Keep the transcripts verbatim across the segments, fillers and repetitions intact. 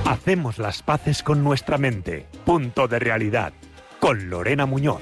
Hacemos las paces con nuestra mente. Punto de realidad. Con Lorena Muñoz.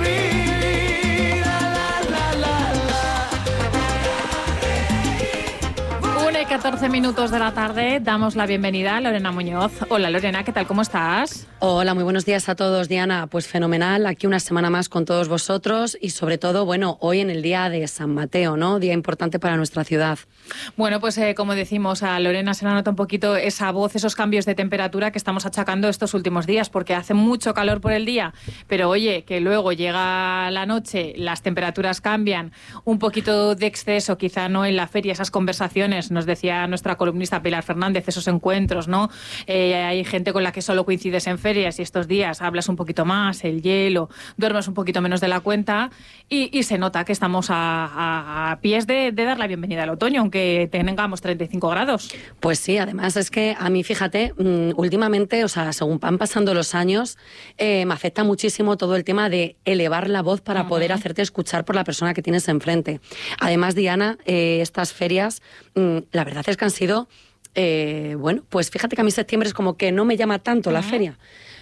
catorce minutos de la tarde, damos la bienvenida a Lorena Muñoz. Hola Lorena, ¿qué tal? ¿Cómo estás? Hola, muy buenos días a todos, Diana. Pues fenomenal, aquí una semana más con todos vosotros y sobre todo, bueno, hoy en el día de San Mateo, ¿no? Día importante para nuestra ciudad. Bueno, pues eh, como decimos, a Lorena se le nota un poquito esa voz, esos cambios de temperatura que estamos achacando estos últimos días, porque hace mucho calor por el día, pero oye, que luego llega la noche, las temperaturas cambian, un poquito de exceso, quizá no en la feria, esas conversaciones, nos decía nuestra columnista Pilar Fernández, esos encuentros, ¿no? Eh, hay gente con la que solo coincides en ferias y estos días hablas un poquito más, el hielo, duermes un poquito menos de la cuenta y, y se nota que estamos a, a, a pies de, de dar la bienvenida al otoño, aunque tengamos treinta y cinco grados. Pues sí, además es que a mí, fíjate, últimamente, o sea, según van pasando los años, eh, me afecta muchísimo todo el tema de elevar la voz para uh-huh. poder hacerte escuchar por la persona que tienes enfrente. Además, Diana, eh, estas ferias, mmm, la verdad es que han sido, eh, bueno, pues fíjate que a mí septiembre es como que no me llama tanto uh-huh. la feria,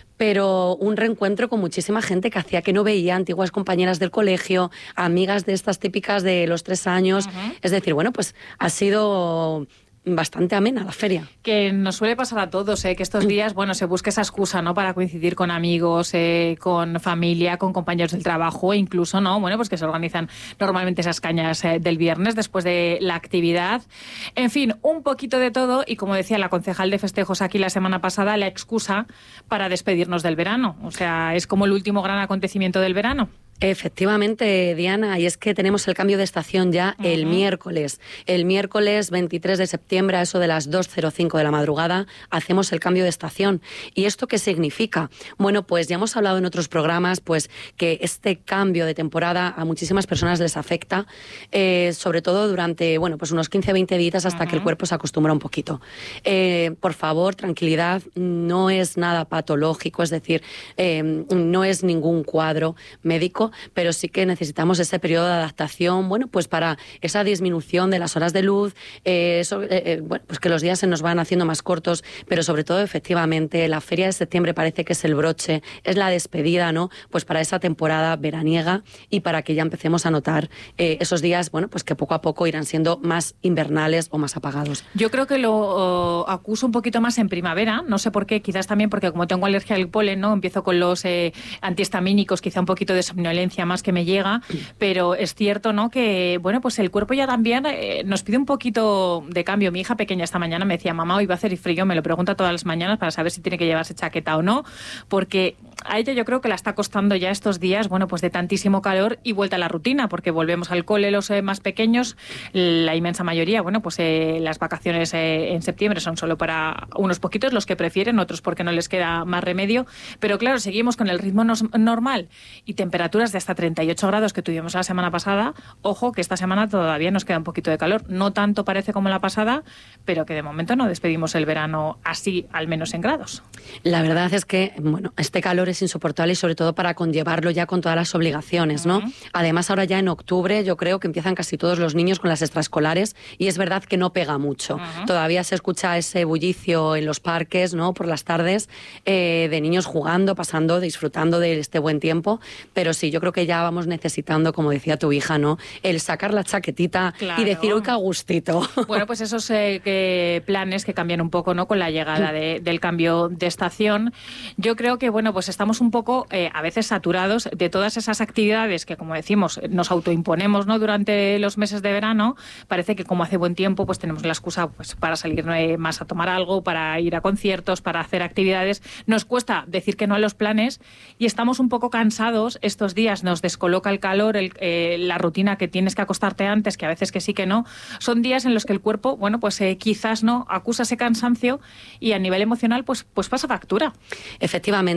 pero un reencuentro con muchísima gente que hacía que no veía, antiguas compañeras del colegio, amigas de estas típicas de los tres años, uh-huh. es decir, bueno, pues ha sido bastante amena la feria. Que nos suele pasar a todos, ¿eh? Que estos días, bueno, se busca esa excusa, ¿no? Para coincidir con amigos, eh, con familia, con compañeros del trabajo, incluso, ¿no? Bueno, pues que se organizan normalmente esas cañas eh, del viernes después de la actividad. En fin, un poquito de todo y, como decía la concejal de festejos aquí la semana pasada, la excusa para despedirnos del verano. O sea, es como el último gran acontecimiento del verano. Efectivamente, Diana, y es que tenemos el cambio de estación ya uh-huh. el miércoles. El miércoles veintitrés de septiembre, a eso de las dos cero cinco de la madrugada, hacemos el cambio de estación. ¿Y esto qué significa? Bueno, pues ya hemos hablado en otros programas pues que este cambio de temporada a muchísimas personas les afecta, eh, sobre todo durante, bueno, pues unos quince a veinte días hasta uh-huh. que el cuerpo se acostumbra un poquito. Eh, por favor, tranquilidad, no es nada patológico, es decir, eh, no es ningún cuadro médico, pero sí que necesitamos ese periodo de adaptación, bueno, pues para esa disminución de las horas de luz, eh, eso, eh, bueno, pues que los días se nos van haciendo más cortos, pero sobre todo, efectivamente, la feria de septiembre parece que es el broche, es la despedida, ¿no? Pues para esa temporada veraniega y para que ya empecemos a notar eh, esos días, bueno, pues que poco a poco irán siendo más invernales o más apagados. Yo creo que lo uh, acuso un poquito más en primavera, no sé por qué, quizás también porque como tengo alergia al polen, ¿no? Empiezo con los eh, antihistamínicos, quizá un poquito de somnolencia más que me llega, pero es cierto, ¿no? Que, bueno, pues el cuerpo ya también eh, nos pide un poquito de cambio. Mi hija pequeña esta mañana me decía, mamá, hoy va a hacer frío, me lo pregunta todas las mañanas para saber si tiene que llevarse chaqueta o no, porque a ella yo creo que la está costando ya estos días, bueno, pues de tantísimo calor y vuelta a la rutina, porque volvemos al cole los eh, más pequeños, la inmensa mayoría, bueno, pues eh, las vacaciones eh, en septiembre son solo para unos poquitos, los que prefieren, otros porque no les queda más remedio, pero claro, seguimos con el ritmo nos- normal y temperaturas de hasta treinta y ocho grados que tuvimos la semana pasada. Ojo que esta semana todavía nos queda un poquito de calor, no tanto parece como la pasada, pero que de momento no despedimos el verano así, al menos en grados. La verdad es que, bueno, este calor es insoportable y sobre todo para conllevarlo ya con todas las obligaciones, ¿no? Uh-huh. Además, ahora ya en octubre yo creo que empiezan casi todos los niños con las extraescolares y es verdad que no pega mucho. Uh-huh. Todavía se escucha ese bullicio en los parques, ¿no? Por las tardes, eh, de niños jugando, pasando, disfrutando de este buen tiempo, pero sí, yo creo que ya vamos necesitando, como decía tu hija, ¿no? El sacar la chaquetita claro. y decir, uy, qué gustito. Bueno, pues esos eh, que planes que cambian un poco, ¿no? Con la llegada de, del cambio de estación. Yo creo que, bueno, pues estamos un poco eh, a veces saturados de todas esas actividades que, como decimos, nos autoimponemos, ¿no? Durante los meses de verano. Parece que como hace buen tiempo, pues tenemos la excusa pues, para salir eh, más a tomar algo, para ir a conciertos, para hacer actividades. Nos cuesta decir que no a los planes y estamos un poco cansados estos días. Nos descoloca el calor, el, eh, la rutina que tienes que acostarte antes, que a veces que sí que no. Son días en los que el cuerpo, bueno, pues eh, quizás no acusa ese cansancio y a nivel emocional, pues, pues pasa factura. Efectivamente, mira, es una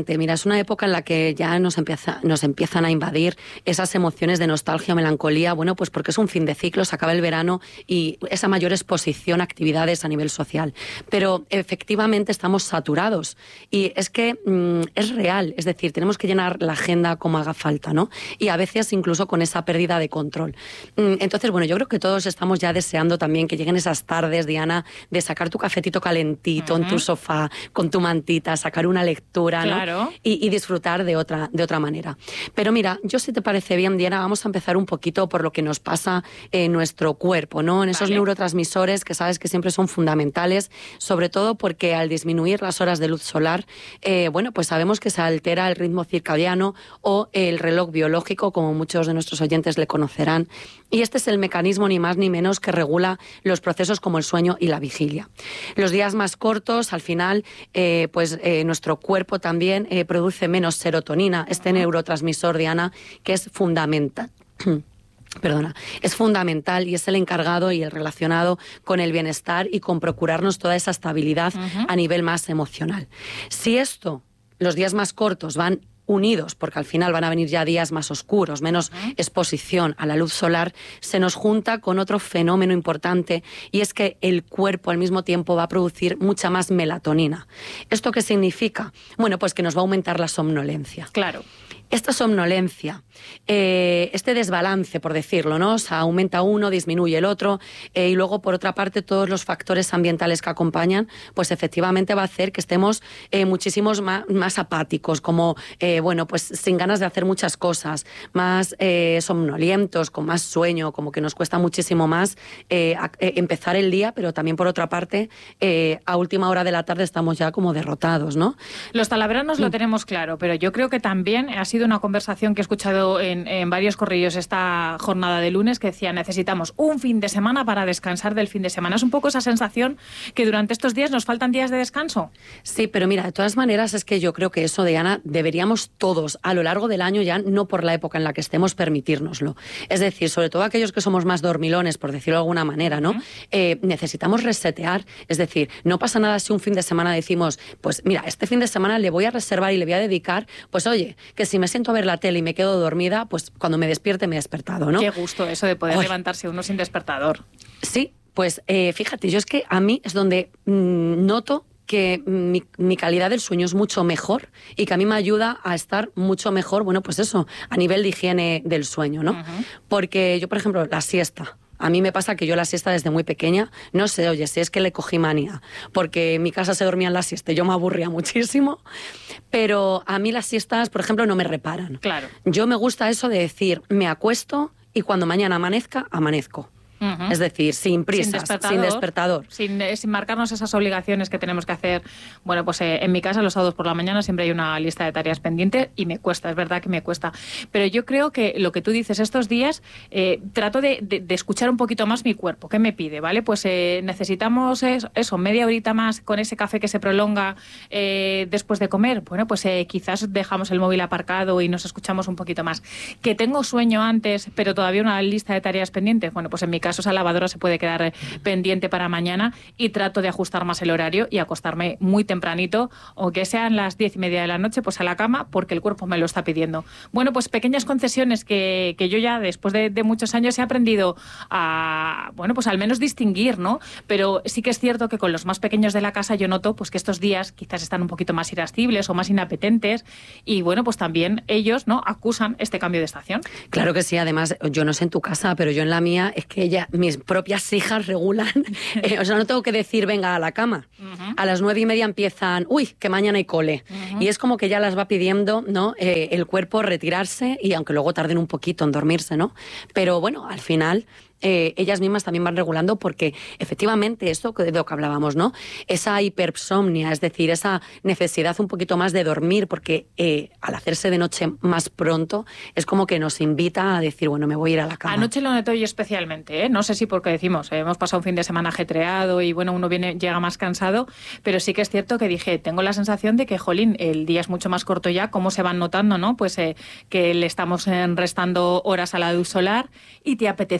una época en la que ya nos, empieza, nos empiezan a invadir esas emociones de nostalgia o melancolía, bueno, pues porque es un fin de ciclo, se acaba el verano y esa mayor exposición a actividades a nivel social. Pero efectivamente estamos saturados y es que mmm, es real, es decir, tenemos que llenar la agenda como haga falta, ¿no? Y a veces incluso con esa pérdida de control. Entonces, bueno, yo creo que todos estamos ya deseando también que lleguen esas tardes, Diana, de sacar tu cafetito calentito uh-huh. en tu sofá, con tu mantita, sacar una lectura, claro. ¿no? Y, y disfrutar de otra, de otra manera. Pero mira, yo si te parece bien, Diana, vamos a empezar un poquito por lo que nos pasa en nuestro cuerpo, ¿no? En esos vale. neurotransmisores que sabes que siempre son fundamentales, sobre todo porque al disminuir las horas de luz solar, eh, bueno, pues sabemos que se altera el ritmo circadiano o el reloj biológico, como muchos de nuestros oyentes le conocerán. Y este es el mecanismo ni más ni menos que regula los procesos como el sueño y la vigilia. Los días más cortos, al final, eh, pues eh, nuestro cuerpo también eh, produce menos serotonina, este neurotransmisor, Diana, que es fundamental. Perdona, es fundamental y es el encargado y el relacionado con el bienestar y con procurarnos toda esa estabilidad uh-huh. a nivel más emocional. Si esto, los días más cortos, van unidos, porque al final van a venir ya días más oscuros, menos uh-huh. exposición a la luz solar, se nos junta con otro fenómeno importante y es que el cuerpo al mismo tiempo va a producir mucha más melatonina. ¿Esto qué significa? Bueno, pues que nos va a aumentar la somnolencia. Claro. Esta somnolencia, eh, este desbalance, por decirlo, ¿no? O sea, aumenta uno, disminuye el otro, eh, y luego, por otra parte, todos los factores ambientales que acompañan, pues efectivamente va a hacer que estemos eh, muchísimos más, más apáticos, como, eh, bueno, pues sin ganas de hacer muchas cosas, más eh, somnolientos, con más sueño, como que nos cuesta muchísimo más eh, a, eh, empezar el día, pero también, por otra parte, eh, a última hora de la tarde estamos ya como derrotados, ¿no? Los talabranos mm. lo tenemos claro, pero yo creo que también ha sido una conversación que he escuchado en, en varios corrillos esta jornada de lunes que decía necesitamos un fin de semana para descansar del fin de semana. ¿Es un poco esa sensación que durante estos días nos faltan días de descanso? Sí, pero mira, de todas maneras es que yo creo que eso, Diana, deberíamos todos a lo largo del año ya, no por la época en la que estemos, permitírnoslo. Es decir, sobre todo aquellos que somos más dormilones, por decirlo de alguna manera, ¿no? Uh-huh. Eh, necesitamos resetear, es decir, no pasa nada si un fin de semana decimos, pues mira, este fin de semana le voy a reservar y le voy a dedicar, pues oye, que si me siento a ver la tele y me quedo dormida, pues cuando me despierte me he despertado, ¿no? Qué gusto eso de poder Oy. levantarse uno sin despertador. Sí, pues eh, fíjate, yo es que a mí es donde mmm, noto que mi, mi calidad del sueño es mucho mejor y que a mí me ayuda a estar mucho mejor, bueno, pues eso, a nivel de higiene del sueño, ¿no? Uh-huh. Porque yo, por ejemplo, la siesta... A mí me pasa que yo la siesta desde muy pequeña, no sé, oye, si es que le cogí manía, porque en mi casa se dormía en la siesta y yo me aburría muchísimo, pero a mí las siestas, por ejemplo, no me reparan. Claro. Yo me gusta eso de decir, me acuesto y cuando mañana amanezca, amanezco. Uh-huh. Es decir, sin prisas, sin despertador, sin, despertador. Sin, eh, sin marcarnos esas obligaciones que tenemos que hacer. Bueno, pues eh, en mi casa los sábados por la mañana siempre hay una lista de tareas pendientes y me cuesta, es verdad que me cuesta. Pero yo creo que lo que tú dices estos días, eh, trato de, de, de escuchar un poquito más mi cuerpo, ¿qué me pide? ¿Vale? Pues eh, necesitamos eso, eso, media horita más con ese café que se prolonga eh, después de comer. Bueno, pues eh, quizás dejamos el móvil aparcado y nos escuchamos un poquito más. Que tengo sueño antes, pero todavía una lista de tareas pendientes. Bueno, pues en mi caso esa lavadora se puede quedar pendiente para mañana y trato de ajustar más el horario y acostarme muy tempranito, o que sean las diez y media de la noche, pues a la cama, porque el cuerpo me lo está pidiendo. Bueno, pues pequeñas concesiones que, que yo ya después de, de muchos años he aprendido a, bueno, pues al menos distinguir, ¿no? Pero sí que es cierto que con los más pequeños de la casa yo noto pues que estos días quizás están un poquito más irascibles o más inapetentes y bueno, pues también ellos, ¿no?, acusan este cambio de estación. Claro que sí, además yo no sé en tu casa, pero yo en la mía es que ella, mis propias hijas regulan, eh, o sea, no tengo que decir venga a la cama. Uh-huh. A las nueve y media empiezan, uy, que mañana hay cole. Uh-huh. Y es como que ya las va pidiendo, ¿no?, eh, el cuerpo retirarse, y aunque luego tarden un poquito en dormirse, ¿no? Pero bueno, al final... Eh, ellas mismas también van regulando porque efectivamente esto de lo que hablábamos, ¿no? Esa hipersomnia, es decir, esa necesidad un poquito más de dormir porque eh, al hacerse de noche más pronto es como que nos invita a decir, bueno, me voy a ir a la cama. Anoche lo noté yo especialmente, ¿eh? No sé si porque decimos, eh, hemos pasado un fin de semana ajetreado y bueno, uno viene llega más cansado, pero sí que es cierto que dije, tengo la sensación de que, jolín, el día es mucho más corto ya, cómo se van notando, ¿no? Pues eh, que le estamos eh, restando horas a la luz solar y te apetecía,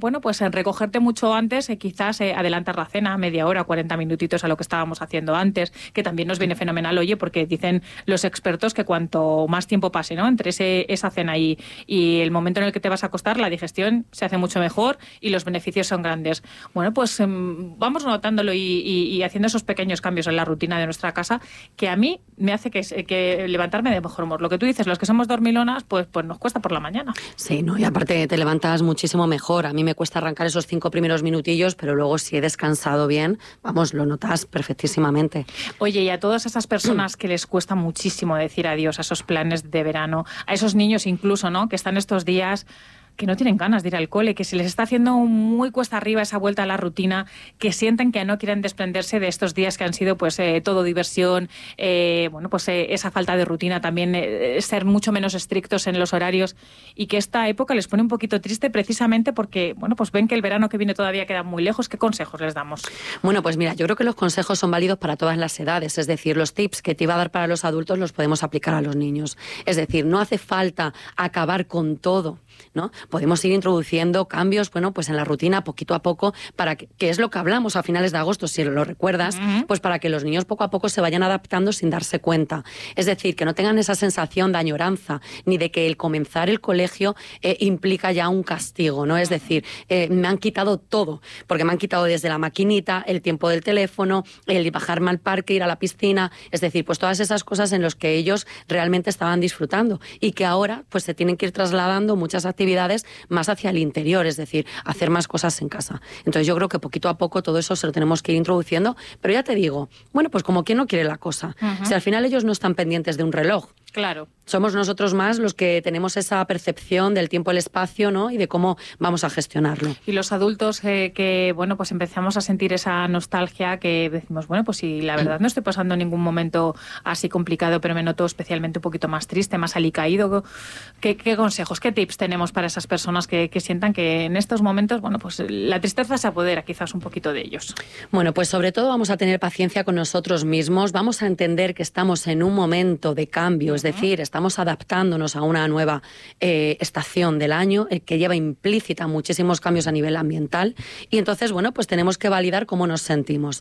bueno, pues en recogerte mucho antes, eh, quizás eh, adelantar la cena, media hora, cuarenta minutitos a lo que estábamos haciendo antes, que también nos viene fenomenal, oye, porque dicen los expertos que cuanto más tiempo pase, ¿no?, entre ese, esa cena y, y el momento en el que te vas a acostar, la digestión se hace mucho mejor y los beneficios son grandes. Bueno, pues eh, vamos notándolo y, y, y haciendo esos pequeños cambios en la rutina de nuestra casa, que a mí me hace que, que levantarme de mejor humor. Lo que tú dices, los que somos dormilonas, pues, pues nos cuesta por la mañana. Sí, no, y aparte te levantas muchísimo mejor. A mí me cuesta arrancar esos cinco primeros minutillos, pero luego si he descansado bien, vamos, lo notas perfectísimamente. Oye, y a todas esas personas que les cuesta muchísimo decir adiós a esos planes de verano, a esos niños incluso, ¿no?, que están estos días que no tienen ganas de ir al cole, que se les está haciendo muy cuesta arriba esa vuelta a la rutina, que sienten que no quieren desprenderse de estos días que han sido pues eh, todo diversión, eh, bueno, pues eh, esa falta de rutina también, eh, ser mucho menos estrictos en los horarios, y que esta época les pone un poquito triste precisamente porque, bueno, pues ven que el verano que viene todavía queda muy lejos. ¿Qué consejos les damos? Bueno, pues mira, yo creo que los consejos son válidos para todas las edades, es decir, los tips que te iba a dar para los adultos los podemos aplicar a los niños. Es decir, no hace falta acabar con todo, ¿no? Podemos ir introduciendo cambios, bueno, pues en la rutina poquito a poco, para que, que es lo que hablamos a finales de agosto, si lo recuerdas, uh-huh. pues para que los niños poco a poco se vayan adaptando sin darse cuenta. Es decir, que no tengan esa sensación de añoranza, ni de que el comenzar el colegio eh, implica ya un castigo, ¿no? Es decir, eh, me han quitado todo, porque me han quitado desde la maquinita, el tiempo del teléfono, el bajarme al parque, ir a la piscina, es decir, pues todas esas cosas en las que ellos realmente estaban disfrutando y que ahora pues se tienen que ir trasladando muchas actividades más hacia el interior, es decir, hacer más cosas en casa. Entonces yo creo que poquito a poco todo eso se lo tenemos que ir introduciendo, pero ya te digo, bueno, pues como quien no quiere la cosa. Uh-huh. Si al final ellos no están pendientes de un reloj. Claro. Somos nosotros más los que tenemos esa percepción del tiempo y el espacio, ¿no?, y de cómo vamos a gestionarlo. Y los adultos eh, que, bueno, pues empezamos a sentir esa nostalgia, que decimos, bueno, pues si la verdad no estoy pasando ningún momento así complicado, pero me noto especialmente un poquito más triste, más alicaído. ¿Qué, qué consejos, qué tips tenemos para esas personas que, que sientan que en estos momentos, bueno, pues la tristeza se apodera quizás un poquito de ellos? Bueno, pues sobre todo vamos a tener paciencia con nosotros mismos, vamos a entender que estamos en un momento de cambio, es decir, estamos adaptándonos a una nueva eh, estación del año eh, que lleva implícita muchísimos cambios a nivel ambiental, y entonces, bueno, pues tenemos que validar cómo nos sentimos.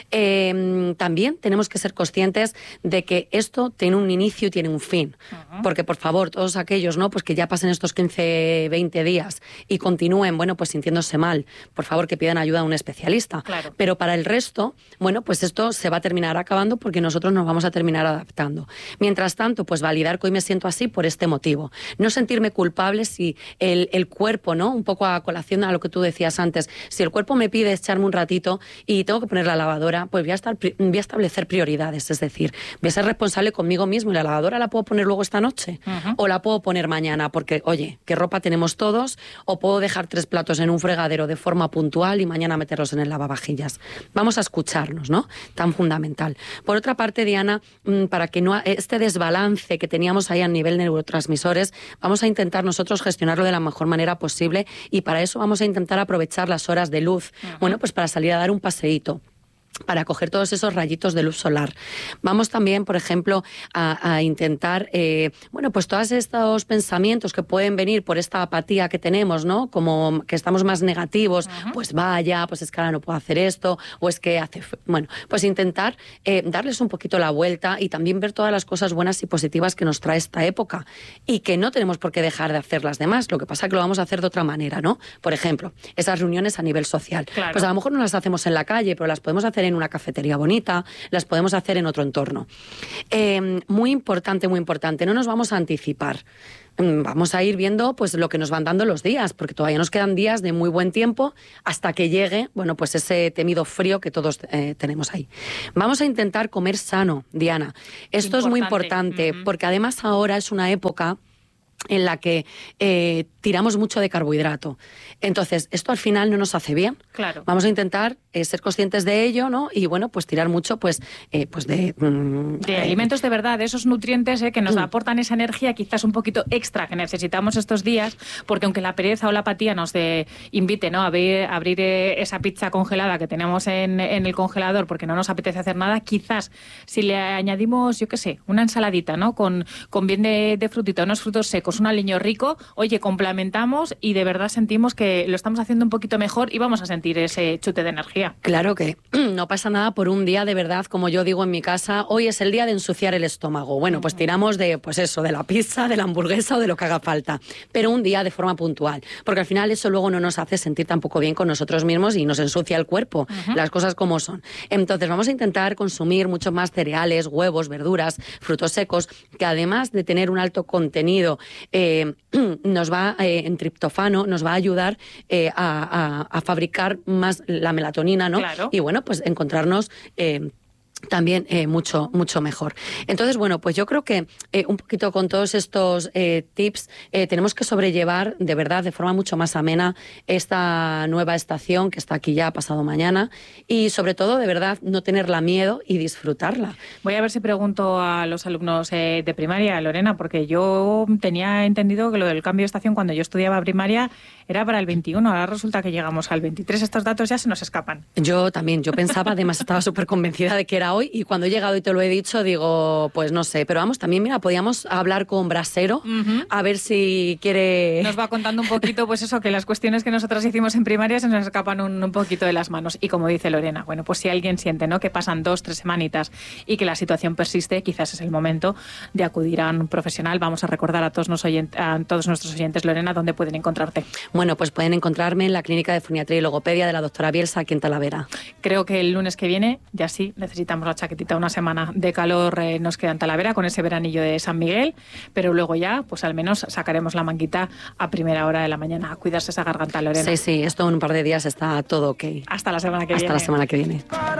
Eh, también tenemos que ser conscientes de que esto tiene un inicio y tiene un fin, uh-huh. porque por favor, todos aquellos, ¿no?, pues que ya pasen estos quince, veinte días y continúen, bueno, pues sintiéndose mal, por favor que pidan ayuda a un especialista. Claro. Pero para el resto, bueno, pues esto se va a terminar acabando porque nosotros nos vamos a terminar adaptando. Mientras tanto, pues validar que hoy me siento así por este motivo. No sentirme culpable si el, el cuerpo, ¿no?, un poco a colación a lo que tú decías antes, si el cuerpo me pide echarme un ratito y tengo que poner la lavadora, pues voy a, estar, voy a establecer prioridades, es decir, voy a ser responsable conmigo mismo, y la lavadora la puedo poner luego esta noche, uh-huh. o la puedo poner mañana, porque, oye, ¿qué ropa tenemos todos? O puedo dejar tres platos en un fregadero de forma puntual y mañana meterlos en el lavavajillas. Vamos a escucharnos, ¿no?, tan fundamental. Por otra parte, Diana, para que no este desbalance que teníamos ahí a nivel neurotransmisores, vamos a intentar nosotros gestionarlo de la mejor manera posible, y para eso vamos a intentar aprovechar las horas de luz, uh-huh. bueno, pues para salir a dar un paseíto, para coger todos esos rayitos de luz solar. Vamos también, por ejemplo, a, a intentar, eh, bueno, pues todos estos pensamientos que pueden venir por esta apatía que tenemos, ¿no?, como que estamos más negativos, uh-huh. pues vaya, pues es que ahora no puedo hacer esto, o es que hace... Bueno, pues intentar eh, darles un poquito la vuelta y también ver todas las cosas buenas y positivas que nos trae esta época, y que no tenemos por qué dejar de hacer las demás, lo que pasa es que lo vamos a hacer de otra manera, ¿no? Por ejemplo, esas reuniones a nivel social. Claro. Pues a lo mejor no las hacemos en la calle, pero las podemos hacer en una cafetería bonita, las podemos hacer en otro entorno. Eh, muy importante, muy importante, no nos vamos a anticipar. Vamos a ir viendo pues lo que nos van dando los días, porque todavía nos quedan días de muy buen tiempo hasta que llegue, bueno, pues ese temido frío que todos eh, tenemos ahí. Vamos a intentar comer sano, Diana. Esto importante. Es muy importante, uh-huh. porque además ahora es una época en la que eh, tiramos mucho de carbohidrato. Entonces, esto al final no nos hace bien. Claro. Vamos a intentar eh, ser conscientes de ello, ¿no? Y bueno, pues tirar mucho pues, eh, pues de... Mm, de eh, alimentos de verdad, de esos nutrientes eh, que nos mm. aportan esa energía quizás un poquito extra que necesitamos estos días, porque aunque la pereza o la apatía nos de, invite, ¿no?, a abrir, a abrir eh, esa pizza congelada que tenemos en, en el congelador porque no nos apetece hacer nada, quizás si le añadimos, yo qué sé, una ensaladita, ¿no?, con, con bien de, de frutita, unos frutos secos, secos, un aliño rico, oye, complementamos y de verdad sentimos que lo estamos haciendo un poquito mejor y vamos a sentir ese chute de energía. Claro que no pasa nada por un día de verdad, como yo digo en mi casa, hoy es el día de ensuciar el estómago. Bueno, pues tiramos de, pues eso, de la pizza, de la hamburguesa o de lo que haga falta, pero un día de forma puntual, porque al final eso luego no nos hace sentir tampoco bien con nosotros mismos y nos ensucia el cuerpo, uh-huh. las cosas como son. Entonces vamos a intentar consumir mucho más cereales, huevos, verduras, frutos secos, que además de tener un alto contenido eh, nos va eh, en triptofano, nos va a ayudar eh, a, a, a fabricar más la melatonina, ¿no? Claro. Y bueno, pues encontrarnos eh, también eh, mucho mucho mejor. Entonces, bueno, pues yo creo que eh, un poquito con todos estos eh, tips eh, tenemos que sobrellevar de verdad de forma mucho más amena esta nueva estación que está aquí ya pasado mañana y sobre todo de verdad no tenerla miedo y disfrutarla. Voy a ver si pregunto a los alumnos eh, de primaria, Lorena, porque yo tenía entendido que lo del cambio de estación cuando yo estudiaba primaria era para el veintiuno, ahora resulta que llegamos al veintitrés, estos datos ya se nos escapan. Yo también, yo pensaba, además estaba súper convencida de que era hoy y cuando he llegado y te lo he dicho digo, pues no sé, pero vamos, también mira, podíamos hablar con Brasero uh-huh. a ver si quiere... Nos va contando un poquito, pues eso, que las cuestiones que nosotras hicimos en primaria se nos escapan un, un poquito de las manos y como dice Lorena, bueno, pues si alguien siente, ¿no?, que pasan dos, tres semanitas y que la situación persiste, quizás es el momento de acudir a un profesional. Vamos a recordar a todos, nos oyentes, a todos nuestros oyentes, Lorena, dónde pueden encontrarte. Bueno, pues pueden encontrarme en la Clínica de Foniatría y Logopedia de la doctora Bielsa aquí en Talavera. Creo que el lunes que viene ya sí necesitamos la chaquetita, una semana de calor eh, nos queda en Talavera con ese veranillo de San Miguel, pero luego ya pues al menos sacaremos la manguita a primera hora de la mañana a cuidarse esa garganta, Lorena. Sí, sí, esto en un par de días está todo ok. Hasta la semana que Hasta viene. Hasta la semana que viene.